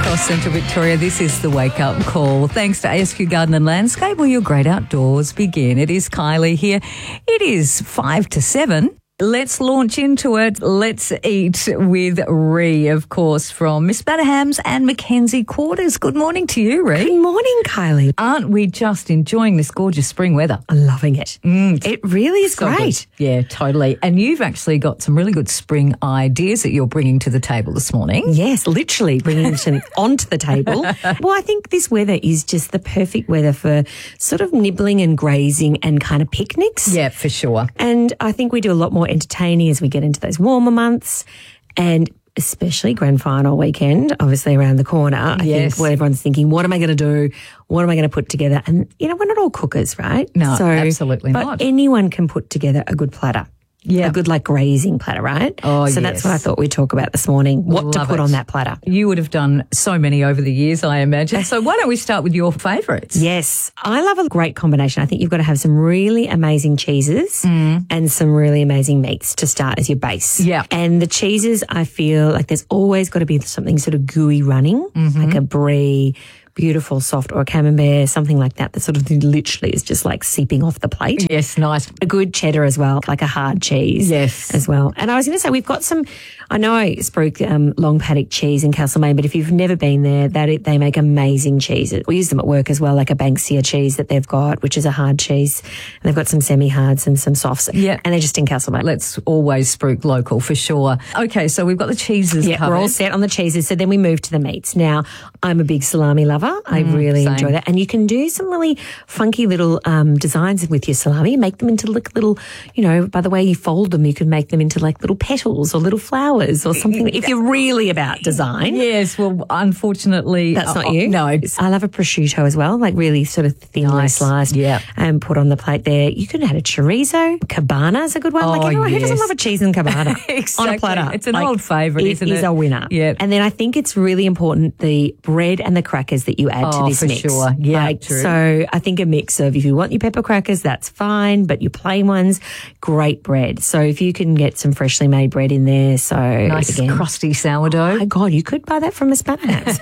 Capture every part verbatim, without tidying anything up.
across Central Victoria. This is the Wake Up Call. Thanks to A S Q Garden and Landscape, where your great outdoors begin. It is Kylie here. It is five to seven. Let's launch into it. Let's eat with Ree, of course, from Miss Bannerhams and Mackenzie Quarters. Good morning to you, Ree. Good morning, Kylie. Aren't we just enjoying this gorgeous spring weather? I'm loving it. Mm, it really is so great. Good. Yeah, totally. And you've actually got some really good spring ideas that you're bringing to the table this morning. Yes, literally bringing them onto the table. Well, I think this weather is just the perfect weather for sort of nibbling and grazing and kind of picnics. Yeah, for sure. And I think we do a lot more entertaining as we get into those warmer months, and especially grand final weekend, obviously around the corner. I Yes. think what everyone's thinking, what am I going to do? What am I going to put together? And, you know, we're not all cookers, right? No, absolutely but not. anyone can put together a good platter. Yeah. A good, like, grazing platter, right? Oh, So yes. that's what I thought we'd talk about this morning, what Love to put it. on that platter. You would have done so many over the years, I imagine. So why don't we start with your favourites? Yes, I love a great combination. I think you've got to have some really amazing cheeses and some really amazing meats to start as your base. Yeah. And the cheeses, I feel like there's always got to be something sort of gooey running, like a brie, beautiful, soft, or a camembert, something like that, that sort of literally is just like seeping off the plate. Yes, nice. A good cheddar as well, like a hard cheese. Yes. As well. And I was going to say, we've got some, I know I spoke um, long paddock cheese in Castlemaine, but if you've never been there, that it, they make amazing cheeses. We use them at work as well, like a Banksia cheese that they've got, which is a hard cheese. And they've got some semi-hards and some softs. Yeah. And they're just in Castlemaine. Let's always spruik local for sure. Okay, so we've got the cheeses Yeah, covered. we're all set on the cheeses. So then we move to the meats. Now, I'm a big salami lover. I really same. enjoy that. And you can do some really funky little um, designs with your salami. Make them into like little, you know, by the way you fold them, you can make them into like little petals or little flowers or something. If you're really about design. Yes, well, unfortunately... That's not uh, you. No. I love a prosciutto as well, like really sort of thinly Nice. sliced. Yeah. And put on the plate there. You can add a chorizo. Cabana is a good one. like Oh, everyone, who doesn't yes. love a cheese and cabana Exactly. on a platter? It's an Like, old favourite, isn't it? It is a winner. Yeah. And then I think it's really important the bread and the crackers that you add Oh, to this for mix. sure. Yeah, Like, true. So I think a mix of, if you want your pepper crackers, that's fine, but your plain ones, great bread. So if you can get some freshly made bread in there, so Nice again, crusty sourdough. my God, you could buy that from Miss Bannerhams.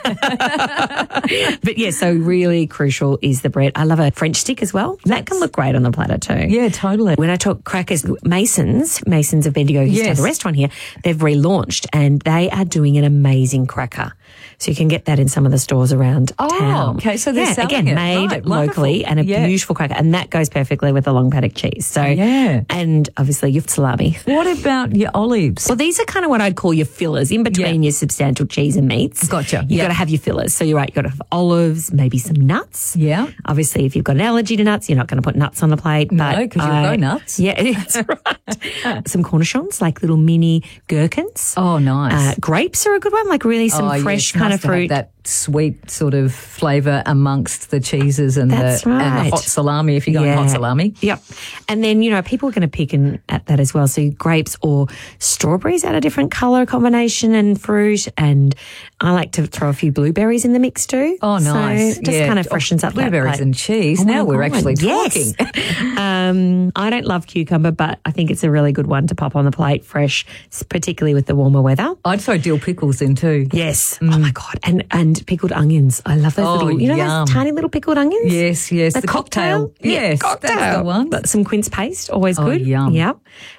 But yeah, so really crucial is the bread. I love a French stick as well. That can look great on the platter too. Yeah, totally. When I talk crackers, Masons, Masons of Bendigo, who used to have Yes. a restaurant here, they've relaunched and they are doing an amazing cracker. So you can get that in some of the stores around Oh, town. okay, so they're yeah, selling again, it. made Right, locally wonderful. and a Yeah. beautiful cracker. And that goes perfectly with the long paddock cheese. So, Yeah. and obviously your salami. What about your olives? Well, these are kind of what I'd call your fillers in between Yeah. your substantial cheese and meats. Gotcha. You've Yeah. got to have your fillers. So you're right, you've got to have olives, maybe some nuts. Yeah. Obviously, if you've got an allergy to nuts, you're not going to put nuts on the plate. No, but 'cause you'll I- go nuts. Yeah, that's right. Some cornichons, like little mini gherkins. Oh, nice. Uh, grapes are a good one, like really some Oh, fresh yes, kind nice of to have fruit. that sweet sort of flavour amongst the cheeses and, That's the, and the right. hot salami if you're going Yeah. hot salami. Yep. And then, you know, people are going to pick in, at that as well. So grapes or strawberries add a different colour combination and fruit. And I like to throw a few blueberries in the mix too. Oh, nice. So it just Yeah. kind of freshens up that Blueberries plate. and cheese. Oh my now we're God, actually yes. talking. um, I don't love cucumber, but I think it's a really good one to pop on the plate fresh, particularly with the warmer weather. I'd throw dill pickles in too. Yes. Oh my God. And and pickled onions. I love those Oh, little, you know, yum. those tiny little pickled onions? Yes, yes. The, cocktail. Yes, cocktail. that's the one. Some quince paste, always Oh, good. yum. Yep.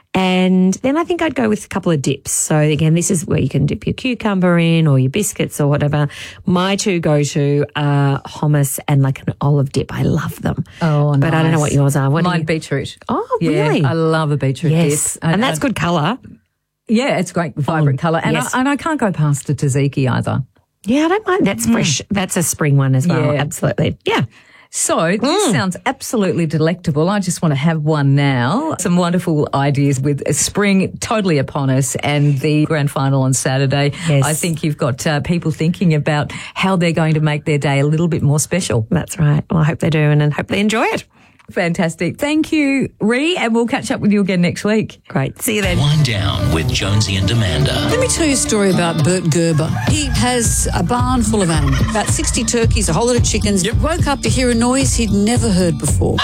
And then I think I'd go with a couple of dips. So again, this is where you can dip your cucumber in or your biscuits or whatever. My two go-to are hummus and like an olive dip. I love them. Oh, But I don't know nice. what yours are. What do Mine you- beetroot. Oh, Yeah, really? I love a beetroot Yes. dip. And that's I- good colour. Yeah, it's great, vibrant colour. And, yes. I, and I can't go past a tzatziki either. Yeah, I don't mind. That's fresh. That's a spring one as well. Mm. Yeah. Absolutely. Yeah. So this sounds absolutely delectable. I just want to have one now. Some wonderful ideas with spring totally upon us and the grand final on Saturday. Yes. I think you've got uh, people thinking about how they're going to make their day a little bit more special. That's right. Well, I hope they do and I hope they enjoy it. Fantastic. Thank you, Ree, and we'll catch up with you again next week. Great. See you then. Wind Down with Jonesy and Amanda. Let me tell you a story about Bert Gerber. He has a barn full of animals, about sixty turkeys, a whole lot of chickens. Yep. Woke up to hear a noise he'd never heard before.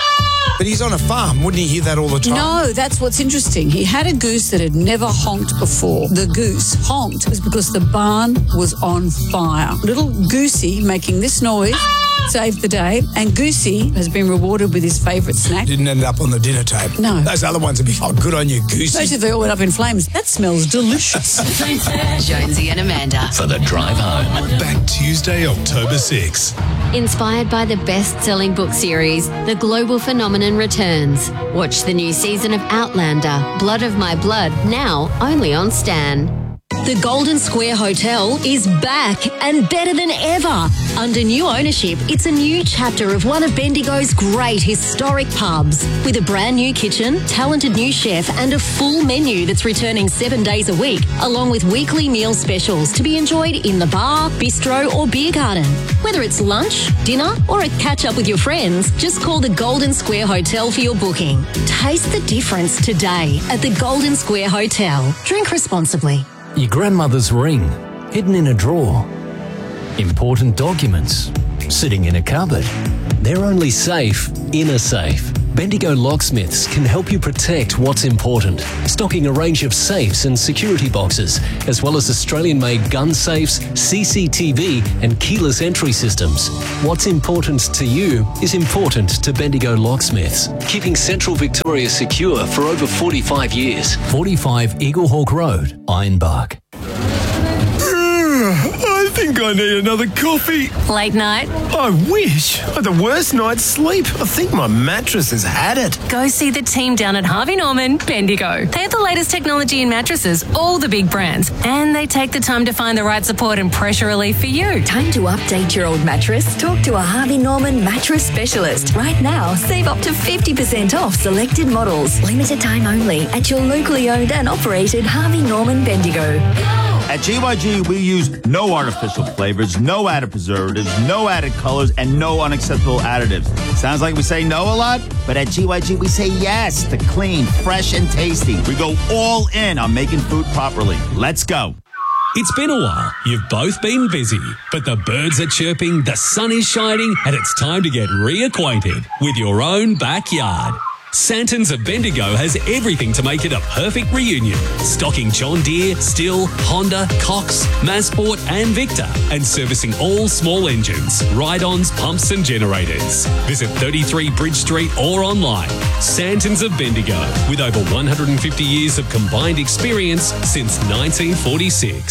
But he's on a farm. Wouldn't he hear that all the time? No, that's what's interesting. He had a goose that had never honked before. The goose honked was because the barn was on fire. Little Goosey making this noise saved the day, and Goosey has been rewarded with his favourite snack. Didn't end up on the dinner table. No. Those other ones would be, oh, good on you, Goosey. Especially if they all went up in flames. That smells delicious. Jonesy and Amanda. For the drive home. Back Tuesday, October sixth. Inspired by the best-selling book series, The Global Phenomenon returns. Watch the new season of Outlander, Blood of My Blood, now only on Stan. The Golden Square Hotel is back and better than ever. Under new ownership, it's a new chapter of one of Bendigo's great historic pubs. With a brand new kitchen, talented new chef and a full menu that's returning seven days a week, along with weekly meal specials to be enjoyed in the bar, bistro or beer garden. Whether it's lunch, dinner or a catch-up with your friends, just call the Golden Square Hotel for your booking. Taste the difference today at the Golden Square Hotel. Drink responsibly. Your grandmother's ring, hidden in a drawer. Important documents, sitting in a cupboard. They're only safe in a safe. Bendigo Locksmiths can help you protect what's important, stocking a range of safes and security boxes, as well as Australian-made gun safes, C C T V and keyless entry systems. What's important to you is important to Bendigo Locksmiths, keeping Central Victoria secure for over forty-five years. forty-five Eaglehawk Road, Ironbark. I think I need another coffee. Late night? I wish. I had the worst night's sleep. I think my mattress has had it. Go see the team down at Harvey Norman, Bendigo. They have the latest technology in mattresses, all the big brands, and they take the time to find the right support and pressure relief for you. Time to update your old mattress? Talk to a Harvey Norman mattress specialist. Right now, save up to fifty percent off selected models. Limited time only at your locally owned and operated Harvey Norman Bendigo. At G Y G, we use no artificial flavors, no added preservatives, no added colors, and no unacceptable additives. Sounds like we say no a lot, but at G Y G, we say yes to clean, fresh, and tasty. We go all in on making food properly. Let's go. It's been a while. You've both been busy, but the birds are chirping, the sun is shining, and it's time to get reacquainted with your own backyard. Santons of Bendigo has everything to make it a perfect reunion. Stocking John Deere, Stihl, Honda, Cox, Mazsport and Victor. And servicing all small engines, ride-ons, pumps and generators. Visit thirty-three Bridge Street or online. Santons of Bendigo, with over one hundred fifty years of combined experience since nineteen forty-six.